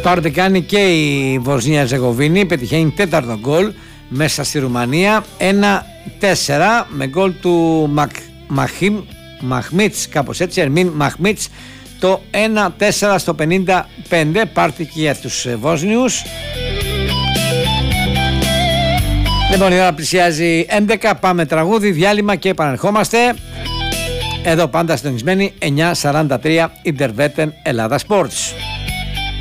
Τώρα κάνει και η Βοσνία Ζεγοβίνη, πετυχαίνει τέταρτο γκολ μέσα στη Ρουμανία, 1-4 με γκολ του Μαχμίτς, κάπως έτσι, Ερμίν Μαχμίτς, το 1-4 στο 55, πάρτι και για τους Βόσνιους. Λοιπόν, η ώρα πλησιάζει 11, πάμε τραγούδι, διάλειμμα και επανερχόμαστε. Εδώ πάντα συντονισμένοι 9:43 Interveten Ελλάδα Sports.